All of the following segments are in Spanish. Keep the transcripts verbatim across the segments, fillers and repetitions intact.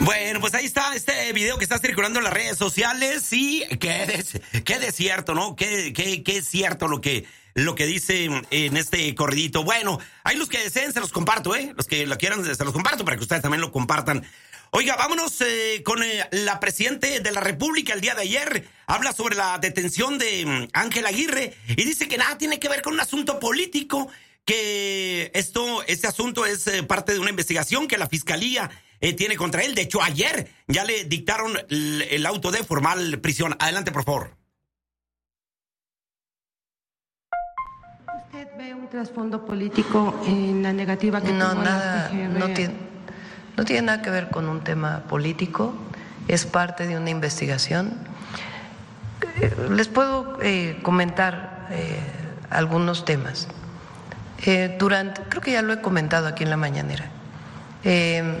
Bueno, pues ahí está este video que está circulando en las redes sociales y qué de, qué de cierto, ¿no? Qué, qué, qué es cierto lo que, lo que dice en este corridito. Bueno, hay los que deseen, se los comparto, ¿eh? Los que lo quieran, se los comparto para que ustedes también lo compartan. Oiga, vámonos eh, con eh, la Presidente de la República el día de ayer. Habla sobre la detención de Ángel Aguirre y dice que nada tiene que ver con un asunto político, que esto, este asunto es eh, parte de una investigación que la Fiscalía Eh, tiene contra él. De hecho, ayer ya le dictaron el, el auto de formal prisión. Adelante, por favor. ¿Usted ve un trasfondo político en la negativa que no, tuvo nada, la P G R? no tiene, no tiene nada que ver con un tema político. Es parte de una investigación. Les puedo eh, comentar eh, algunos temas. Eh, durante, creo que ya lo he comentado aquí en la mañanera. Eh,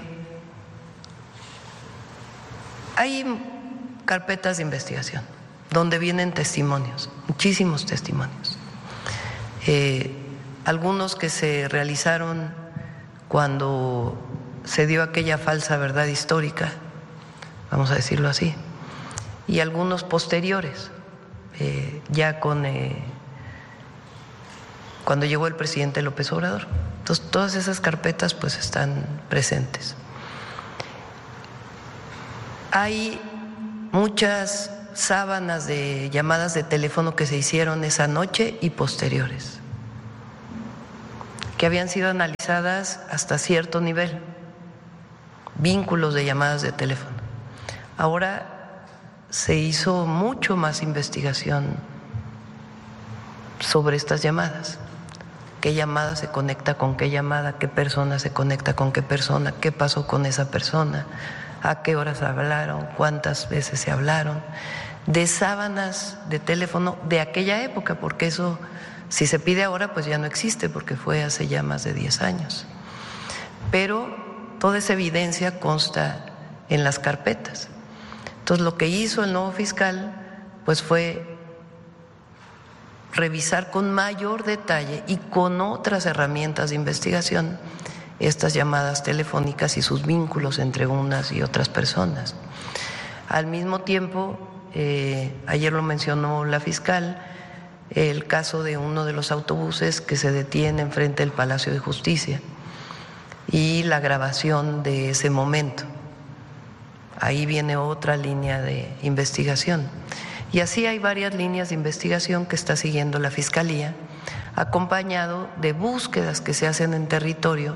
Hay carpetas de investigación donde vienen testimonios, muchísimos testimonios. Eh, algunos que se realizaron cuando se dio aquella falsa verdad histórica, vamos a decirlo así, y algunos posteriores, eh, ya con eh, cuando llegó el presidente López Obrador. Entonces, todas esas carpetas pues están presentes. Hay muchas sábanas de llamadas de teléfono que se hicieron esa noche y posteriores, que habían sido analizadas hasta cierto nivel, vínculos de llamadas de teléfono. Ahora se hizo mucho más investigación sobre estas llamadas. ¿Qué llamada se conecta con qué llamada? ¿Qué persona se conecta con qué persona? ¿Qué pasó con esa persona? ¿A qué horas hablaron? ¿Cuántas veces se hablaron? De sábanas de teléfono de aquella época, porque eso, si se pide ahora, pues ya no existe, porque fue hace ya más de diez años. Pero toda esa evidencia consta en las carpetas. Entonces, lo que hizo el nuevo fiscal, pues fue revisar con mayor detalle y con otras herramientas de investigación estas llamadas telefónicas y sus vínculos entre unas y otras personas. Al mismo tiempo, eh, ayer lo mencionó la fiscal, el caso de uno de los autobuses que se detiene enfrente del Palacio de Justicia y la grabación de ese momento. Ahí viene otra línea de investigación. Y así hay varias líneas de investigación que está siguiendo la Fiscalía, acompañado de búsquedas que se hacen en territorio,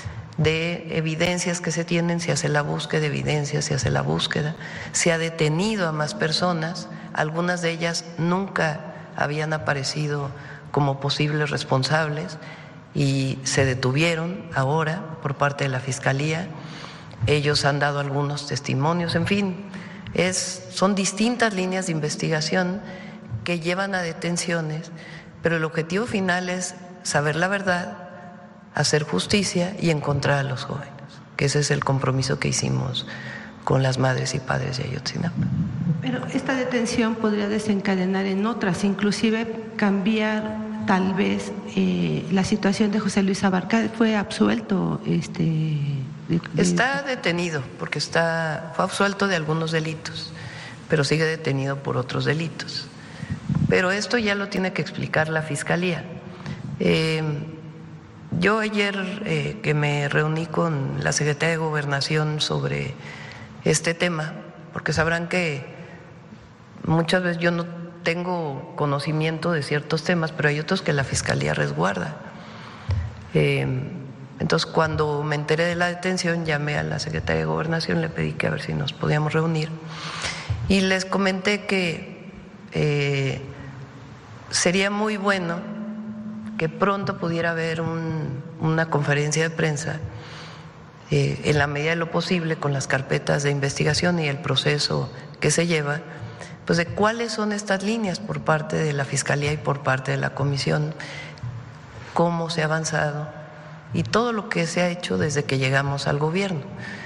de evidencias que se tienen, se hace la búsqueda de evidencias, se hace la búsqueda, se ha detenido a más personas, algunas de ellas nunca habían aparecido como posibles responsables y se detuvieron ahora por parte de la Fiscalía. Ellos han dado algunos testimonios, en fin, es, son distintas líneas de investigación que llevan a detenciones, pero el objetivo final es saber la verdad, hacer justicia y encontrar a los jóvenes, que ese es el compromiso que hicimos con las madres y padres de Ayotzinapa. Pero esta detención podría desencadenar en otras, inclusive cambiar tal vez eh, la situación de José Luis Abarca. Fue absuelto, este, de, de... está detenido porque está fue absuelto de algunos delitos, pero sigue detenido por otros delitos. Pero esto ya lo tiene que explicar la Fiscalía. Eh, Yo ayer eh, que me reuní con la Secretaría de Gobernación sobre este tema, porque sabrán que muchas veces yo no tengo conocimiento de ciertos temas, pero hay otros que la Fiscalía resguarda. Eh, entonces, cuando me enteré de la detención, llamé a la Secretaría de Gobernación, le pedí que a ver si nos podíamos reunir y les comenté que eh, sería muy bueno que pronto pudiera haber un, una conferencia de prensa eh, en la medida de lo posible con las carpetas de investigación y el proceso que se lleva, pues de cuáles son estas líneas por parte de la Fiscalía y por parte de la Comisión, cómo se ha avanzado y todo lo que se ha hecho desde que llegamos al gobierno,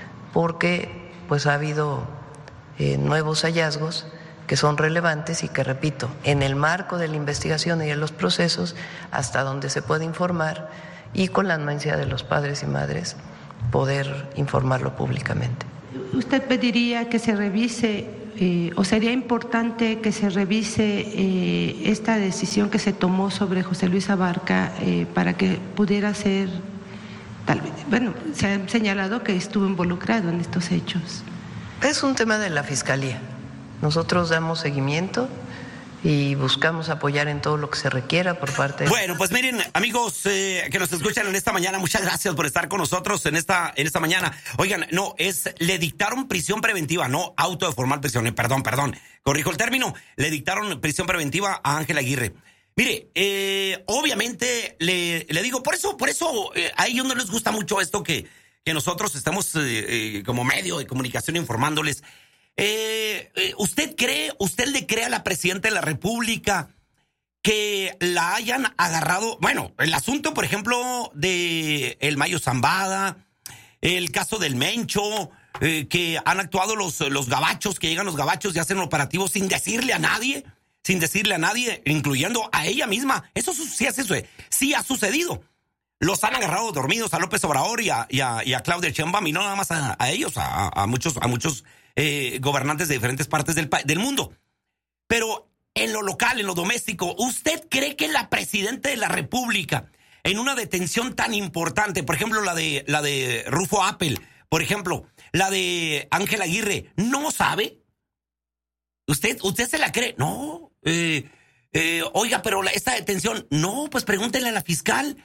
porque pues ha habido eh, nuevos hallazgos que son relevantes y que, repito, en el marco de la investigación y de los procesos, hasta donde se puede informar y con la anuencia de los padres y madres, poder informarlo públicamente. ¿usted pediría que se revise eh, o sería importante que se revise eh, esta decisión que se tomó sobre José Luis Abarca eh, para que pudiera ser, tal vez, bueno, se ha señalado que estuvo involucrado en estos hechos? Es un tema de la Fiscalía. Nosotros damos seguimiento y buscamos apoyar en todo lo que se requiera por parte de... Bueno, pues miren, amigos eh, que nos escuchan en esta mañana, muchas gracias por estar con nosotros en esta en esta mañana. Oigan, no, es, le dictaron prisión preventiva, no auto de formal prisión, eh, perdón, perdón, corrijo el término, le dictaron prisión preventiva a Ángel Aguirre. Mire, eh, obviamente, le, le digo, por eso, por eso, eh, a ellos no les gusta mucho esto que, que nosotros estamos eh, eh, como medio de comunicación informándoles. Eh, eh, ¿Usted cree, usted le cree a la presidenta de la República que la hayan agarrado? Bueno, el asunto, por ejemplo, de el Mayo Zambada, el caso del Mencho, eh, que han actuado los, los gabachos, que llegan los gabachos y hacen operativos sin decirle a nadie, sin decirle a nadie, incluyendo a ella misma. Eso sí, eso sí ha sucedido. Los han agarrado dormidos a López Obrador y a, y a, y a Claudia Sheinbaum, y no nada más a, a ellos, a, a muchos, a muchos eh, gobernantes de diferentes partes del, del mundo. Pero en lo local, en lo doméstico, ¿usted cree que la presidenta de la República, en una detención tan importante, por ejemplo, la de, la de Rufo Appel, por ejemplo, la de Ángel Aguirre, no sabe? ¿Usted, usted se la cree? No, eh... Eh, oiga, pero la, esta detención, no, pues pregúntenle a la fiscal.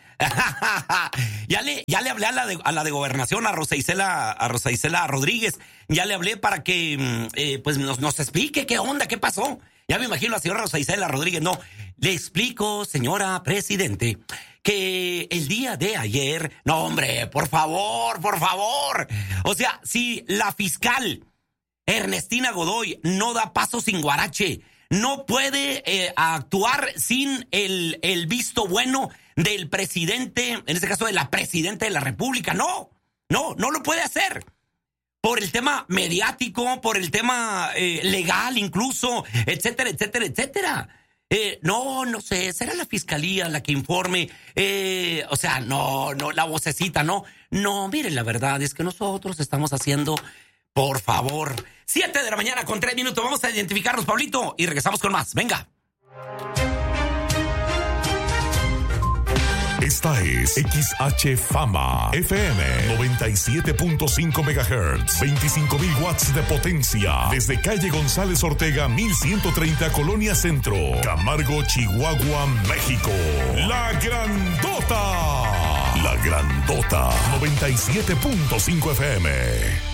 ya le, ya le hablé a la de, a la de Gobernación, a Rosa Isela, a Rosa Isela Rodríguez. Ya le hablé para que, eh, pues nos, nos explique qué onda, qué pasó. Ya me imagino a la señora Rosa Isela Rodríguez. No, le explico, señora presidente, que el día de ayer, no, hombre, por favor, por favor. O sea, si la fiscal Ernestina Godoy no da paso sin guarache, no puede eh, actuar sin el, el visto bueno del presidente, en este caso de la presidenta de la República. No, no, no lo puede hacer. Por el tema mediático, por el tema eh, legal incluso, etcétera, etcétera, etcétera. Eh, no, no sé, será la fiscalía la que informe. Eh, o sea, no, no, la vocecita, no. No, miren, la verdad es que nosotros estamos haciendo... Por favor. Siete de la mañana con tres minutos. Vamos a identificarnos, Pablito, y regresamos con más. Venga. Esta es X H Fama F M noventa y siete punto cinco megahertz, veinticinco mil watts de potencia. Desde calle González Ortega, mil ciento treinta, Colonia Centro, Camargo, Chihuahua, México. La Grandota. La Grandota. noventa y siete punto cinco F M.